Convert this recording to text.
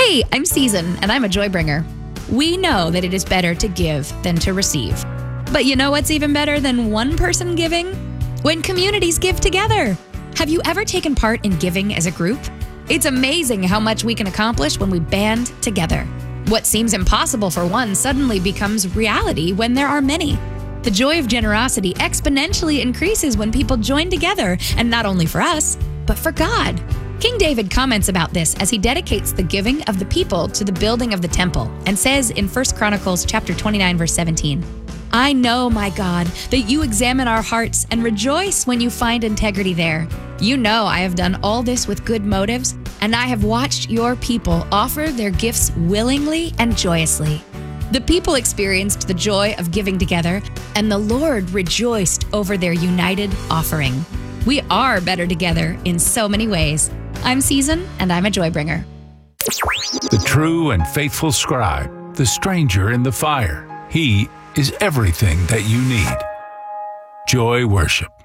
Hey, I'm Season, and I'm a joy bringer. We know that it is better to give than to receive. But you know what's even better than one person giving? When communities give together. Have you ever taken part in giving as a group? It's amazing how much we can accomplish when we band together. What seems impossible for one suddenly becomes reality when there are many. The joy of generosity exponentially increases when people join together, and not only for us, but for God. King David comments about this as he dedicates the giving of the people to the building of the temple and says in 1 Chronicles chapter 29, verse 17, "I know, my God, that you examine our hearts and rejoice when you find integrity there. You know I have done all this with good motives, and I have watched your people offer their gifts willingly and joyously." The people experienced the joy of giving together, and the Lord rejoiced over their united offering. We are better together in so many ways. I'm Season, and I'm a joy bringer. The true and faithful scribe, the stranger in the fire. He is everything that you need. Joy Worship.